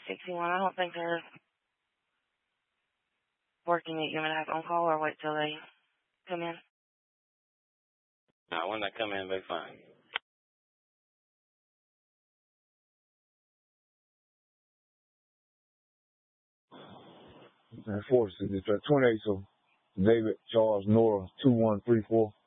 61. I don't think they're working yet. You want me to have on call or wait till they come in? No, when they come in, they'll be fine. And 4 is 28, so David, Charles, Nora, 2134.